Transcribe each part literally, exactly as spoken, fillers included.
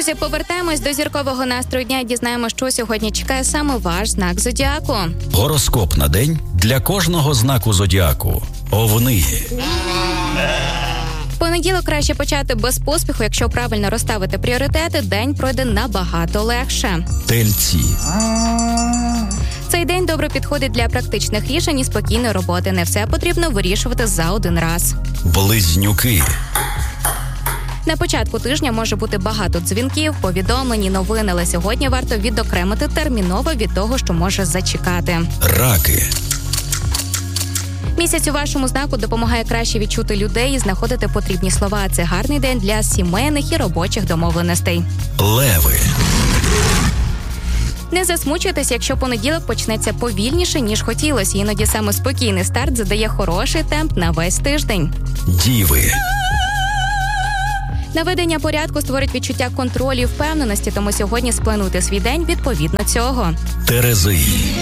Друзі, повертаємось до зіркового настрою дня і дізнаємо, що сьогодні чекає саме ваш знак зодіаку. Гороскоп на день для кожного знаку зодіаку. Овни. Понеділок краще почати без поспіху, якщо правильно розставити пріоритети, день пройде набагато легше. Тельці. Цей день добре підходить для практичних рішень і спокійної роботи. Не все потрібно вирішувати за один раз. Близнюки. На початку тижня може бути багато дзвінків, повідомлень і новин, але сьогодні варто відокремити терміново від того, що може зачекати. Раки. Місяць у вашому знаку допомагає краще відчути людей і знаходити потрібні слова. Це гарний день для сімейних і робочих домовленостей. Леви. Не засмучуйтесь, якщо понеділок почнеться повільніше, ніж хотілося. Іноді саме спокійний старт задає хороший темп на весь тиждень. Діви. Наведення порядку створить відчуття контролю і впевненості, тому сьогодні сплануйте свій день відповідно цього. Терези.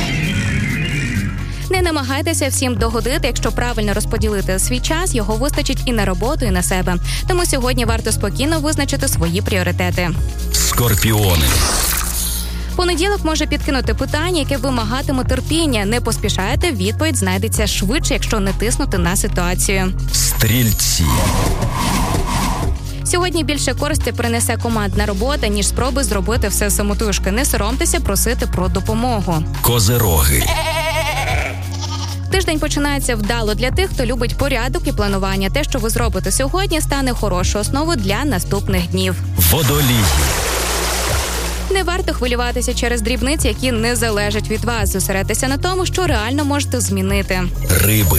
Не намагайтеся всім догодити, якщо правильно розподілити свій час, його вистачить і на роботу, і на себе. Тому сьогодні варто спокійно визначити свої пріоритети. Скорпіони. Понеділок може підкинути питання, яке вимагатиме терпіння. Не поспішайте, відповідь знайдеться швидше, якщо не тиснути на ситуацію. Стрільці. Сьогодні більше користі принесе командна робота, ніж спроби зробити все самотужки. Не соромтеся просити про допомогу. Козироги. Тиждень починається вдало для тих, хто любить порядок і планування. Те, що ви зробите сьогодні, стане хорошою основою для наступних днів. Водолії. Не варто хвилюватися через дрібниці, які не залежать від вас. Зосередьтеся на тому, що реально можете змінити. Риби.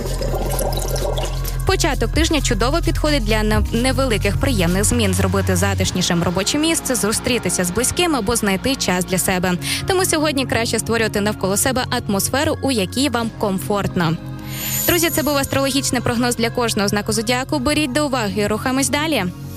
Початок тижня чудово підходить для невеликих приємних змін. Зробити затишнішим робоче місце, зустрітися з близьким або знайти час для себе. Тому сьогодні краще створювати навколо себе атмосферу, у якій вам комфортно. Друзі, це був астрологічний прогноз для кожного знаку зодіаку. Беріть до уваги, рухаємось далі.